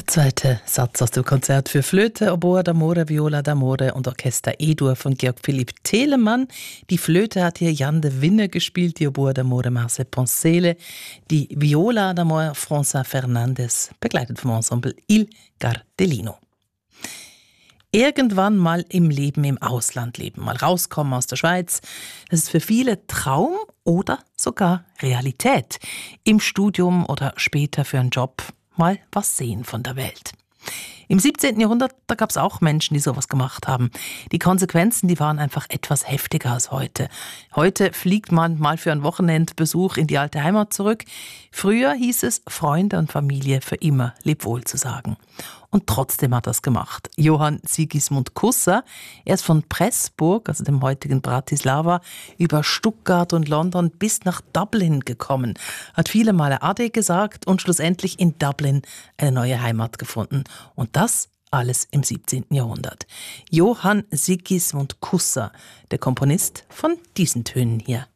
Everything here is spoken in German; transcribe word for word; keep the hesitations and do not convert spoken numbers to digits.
Zweiter Satz aus dem Konzert für Flöte, Oboe d'amore, Viola d'amore und Orchester E-Dur von Georg Philipp Telemann. Die Flöte hat hier Jan de Winne gespielt, die Oboe d'amore Marcel Poncele, die Viola d'amore François Fernandes, begleitet vom Ensemble Il Gardellino. Irgendwann mal im Leben im Ausland leben, mal rauskommen aus der Schweiz. Das ist für viele Traum oder sogar Realität. Im Studium oder später für einen Job mal was sehen von der Welt. Im siebzehnten Jahrhundert, da gab es auch Menschen, die sowas gemacht haben. Die Konsequenzen, die waren einfach etwas heftiger als heute. Heute fliegt man mal für einen Wochenendbesuch in die alte Heimat zurück. Früher hieß es, Freunde und Familie für immer Lebwohl zu sagen. Und trotzdem hat er es gemacht. Johann Sigismund Kusser, er ist von Pressburg, also dem heutigen Bratislava, über Stuttgart und London bis nach Dublin gekommen. Hat viele Male Ade gesagt und schlussendlich in Dublin eine neue Heimat gefunden. Und das alles im siebzehnten Jahrhundert. Johann Sigismund Kusser, der Komponist von diesen Tönen hier.